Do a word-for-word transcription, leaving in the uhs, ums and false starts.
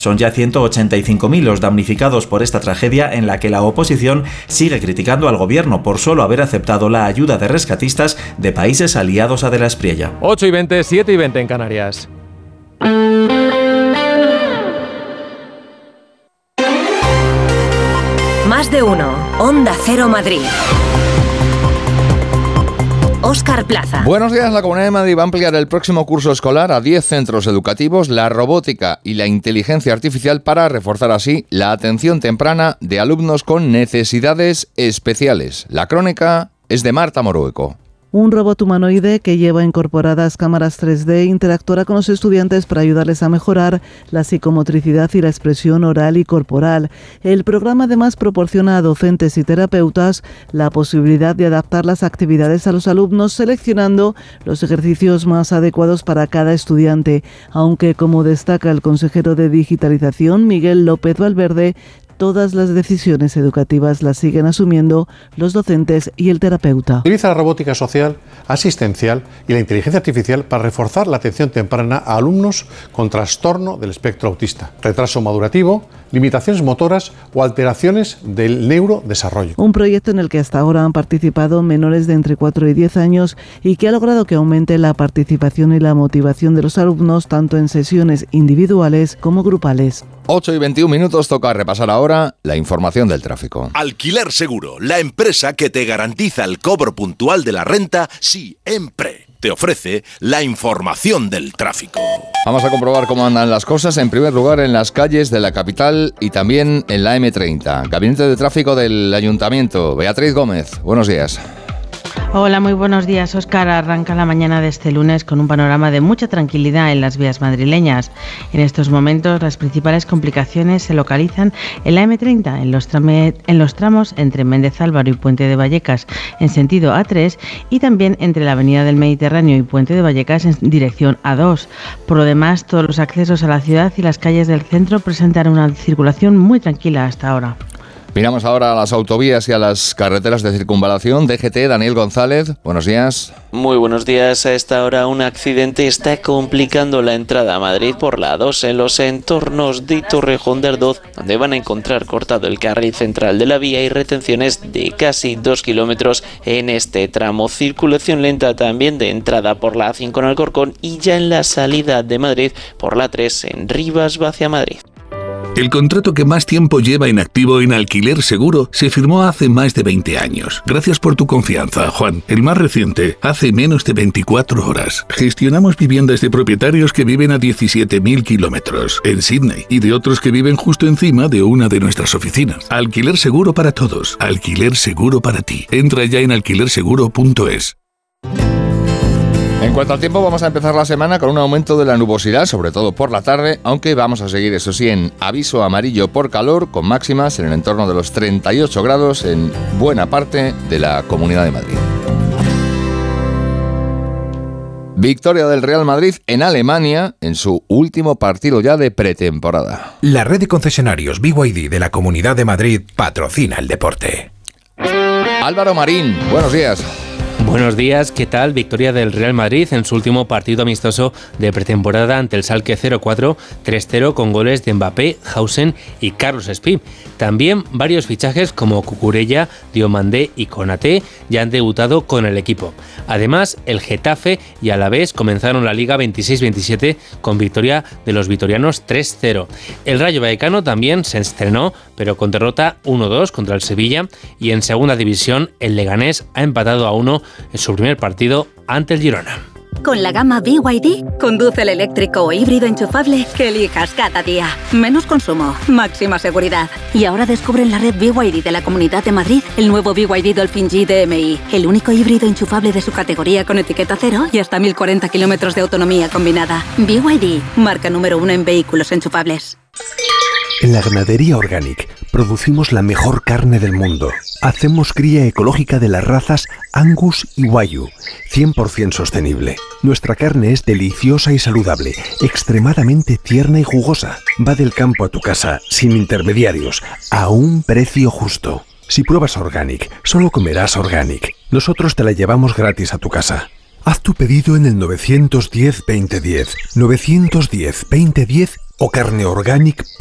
Son ya ciento ochenta y cinco mil los damnificados por esta tragedia en la que la oposición sigue criticando al gobierno por solo haber aceptado la ayuda de rescatistas de países aliados a De la Espriella. ocho y veinte, siete y veinte en Canarias. Más de uno. Onda Cero Madrid. Óscar Plaza. Buenos días. La Comunidad de Madrid va a ampliar el próximo curso escolar a diez centros educativos la robótica y la inteligencia artificial para reforzar así la atención temprana de alumnos con necesidades especiales. La crónica es de Marta Morueco. Un robot humanoide que lleva incorporadas cámaras tres D interactuará con los estudiantes para ayudarles a mejorar la psicomotricidad y la expresión oral y corporal. El programa además proporciona a docentes y terapeutas la posibilidad de adaptar las actividades a los alumnos seleccionando los ejercicios más adecuados para cada estudiante, aunque como destaca el consejero de Digitalización, Miguel López Valverde, todas las decisiones educativas las siguen asumiendo los docentes y el terapeuta. Utiliza la robótica social, asistencial y la inteligencia artificial para reforzar la atención temprana a alumnos con trastorno del espectro autista, retraso madurativo, limitaciones motoras o alteraciones del neurodesarrollo. Un proyecto en el que hasta ahora han participado menores de entre cuatro y diez años y que ha logrado que aumente la participación y la motivación de los alumnos tanto en sesiones individuales como grupales. ocho y veintiún minutos, toca repasar ahora la información del tráfico. Alquiler Seguro, la empresa que te garantiza el cobro puntual de la renta siempre. Te ofrece la información del tráfico. Vamos a comprobar cómo andan las cosas, en primer lugar en las calles de la capital y también en la eme treinta. Gabinete de Tráfico del Ayuntamiento. Beatriz Gómez, buenos días. Hola, muy buenos días, Óscar. Arranca la mañana de este lunes con un panorama de mucha tranquilidad en las vías madrileñas. En estos momentos las principales complicaciones se localizan en la eme treinta, en los, trame, en los tramos entre Méndez Álvaro y Puente de Vallecas en sentido a tres y también entre la Avenida del Mediterráneo y Puente de Vallecas en dirección a dos. Por lo demás, todos los accesos a la ciudad y las calles del centro presentan una circulación muy tranquila hasta ahora. Miramos ahora a las autovías y a las carreteras de circunvalación. D G T, Daniel González, buenos días. Muy buenos días. A esta hora un accidente está complicando la entrada a Madrid por la dos en los entornos de Torrejón de Ardoz, donde van a encontrar cortado el carril central de la vía y retenciones de casi dos kilómetros en este tramo. Circulación lenta también de entrada por la a cinco en Alcorcón y ya en la salida de Madrid por la tres en Rivas hacia Madrid. El contrato que más tiempo lleva en activo en Alquiler Seguro se firmó hace más de veinte años. Gracias por tu confianza, Juan. El más reciente, hace menos de veinticuatro horas. Gestionamos viviendas de propietarios que viven a diecisiete mil kilómetros en Sydney y de otros que viven justo encima de una de nuestras oficinas. Alquiler Seguro para todos. Alquiler Seguro para ti. Entra ya en alquiler seguro punto es. En cuanto al tiempo, vamos a empezar la semana con un aumento de la nubosidad, sobre todo por la tarde, aunque vamos a seguir, eso sí, en aviso amarillo por calor, con máximas en el entorno de los treinta y ocho grados en buena parte de la Comunidad de Madrid. Victoria del Real Madrid en Alemania en su último partido ya de pretemporada. La red de concesionarios B Y D de la Comunidad de Madrid patrocina el deporte. Álvaro Marín, buenos días. Buenos días, ¿qué tal? Victoria del Real Madrid en su último partido amistoso de pretemporada ante el Schalke cero cuatro, tres cero con goles de Mbappé, Hausen y Carlos Espí. También varios fichajes como Cucurella, Diomandé y Konaté ya han debutado con el equipo. Además, el Getafe y Alavés comenzaron la Liga veintiséis veintisiete con victoria de los vitorianos tres cero. El Rayo Vallecano también se estrenó, pero con derrota uno dos contra el Sevilla, y en segunda división el Leganés ha empatado a uno en su primer partido ante el Girona. Con la gama B Y D, conduce el eléctrico o híbrido enchufable que elijas cada día. Menos consumo, máxima seguridad. Y ahora descubre en la red B Y D de la Comunidad de Madrid el nuevo B Y D Dolphin G D M I, el único híbrido enchufable de su categoría con etiqueta cero y hasta mil cuarenta kilómetros de autonomía combinada. B Y D, marca número uno en vehículos enchufables. En la Ganadería Organic producimos la mejor carne del mundo. Hacemos cría ecológica de las razas Angus y Wagyu, cien por ciento sostenible. Nuestra carne es deliciosa y saludable, extremadamente tierna y jugosa. Va del campo a tu casa, sin intermediarios, a un precio justo. Si pruebas Organic, solo comerás Organic. Nosotros te la llevamos gratis a tu casa. Haz tu pedido en el nueve uno cero, veinte diez, nueve uno cero, veinte diez o carneorganic